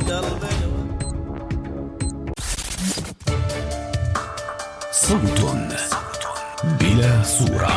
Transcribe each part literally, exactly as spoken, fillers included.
صوت بلا صورة.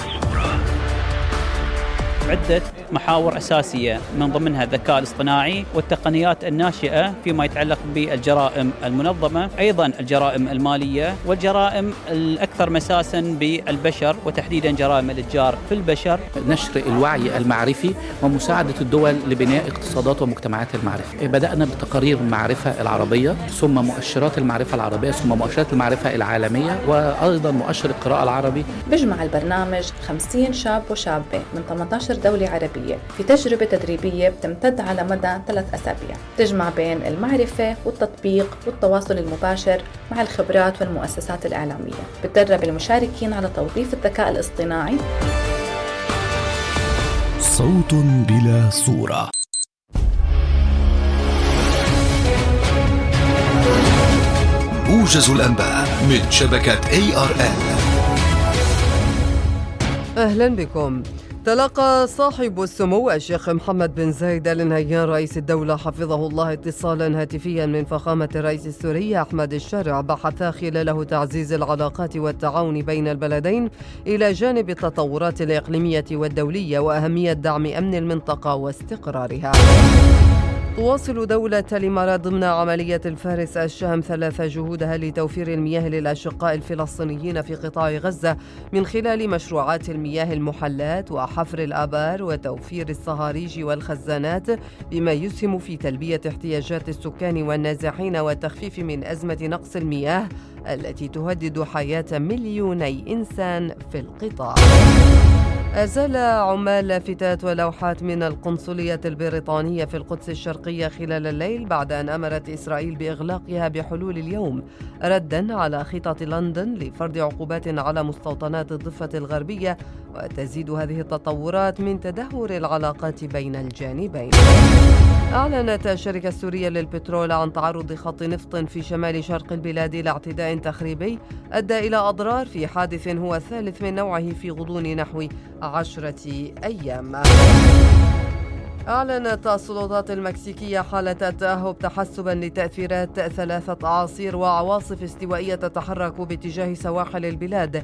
عدة محاور أساسية من ضمنها الذكاء الاصطناعي والتقنيات الناشئة فيما يتعلق بالجرائم المنظمة، أيضا الجرائم المالية والجرائم الأكثر مساسا بالبشر وتحديدا جرائم الإتجار في البشر. نشر الوعي المعرفي ومساعدة الدول لبناء اقتصادات ومجتمعات المعرفة. بدأنا بتقارير المعرفة العربية، ثم مؤشرات المعرفة العربية، ثم مؤشرات المعرفة العالمية، وأيضا مؤشر القراءة العربي. بيجمع البرنامج خمسين شاب وشابة من ثمانية عشر دولة عربية في تجربة تدريبية بتمتد على مدى ثلاث أسابيع، تجمع بين المعرفة والتطبيق والتواصل المباشر مع الخبرات والمؤسسات الإعلامية. بتدرب المشاركين على توظيف الذكاء الاصطناعي. صوت بلا صورة. موجز الأنباء من شبكة إيه آر إل. أهلا بكم. تلقى صاحب السمو الشيخ محمد بن زايد آل نهيان رئيس الدولة حفظه الله اتصالا هاتفيا من فخامة الرئيس السوري أحمد الشارع بحث خلاله تعزيز العلاقات والتعاون بين البلدين إلى جانب التطورات الإقليمية والدولية وأهمية دعم أمن المنطقة واستقرارها. تواصل دولة الإمارات ضمن عملية الفارس الشام ثلاث جهودها لتوفير المياه للأشقاء الفلسطينيين في قطاع غزة من خلال مشروعات المياه المحلاة وحفر الآبار وتوفير الصهاريج والخزانات، بما يسهم في تلبية احتياجات السكان والنازحين والتخفيف من أزمة نقص المياه التي تهدد حياة مليوني إنسان في القطاع. أزال عمال لافتات ولوحات من القنصلية البريطانية في القدس الشرقية خلال الليل بعد أن أمرت إسرائيل بإغلاقها بحلول اليوم، ردا على خطط لندن لفرض عقوبات على مستوطنات الضفة الغربية. وتزيد هذه التطورات من تدهور العلاقات بين الجانبين. أعلنت الشركة السورية للبترول عن تعرض خط نفط في شمال شرق البلاد إلى اعتداء تخريبي أدى إلى أضرار في حادث هو الثالث من نوعه في غضون نحو عشرة أيام. أعلنت السلطات المكسيكية حالة التأهب تحسبا لتأثيرات ثلاثة أعاصير وعواصف استوائية تتحرك باتجاه سواحل البلاد،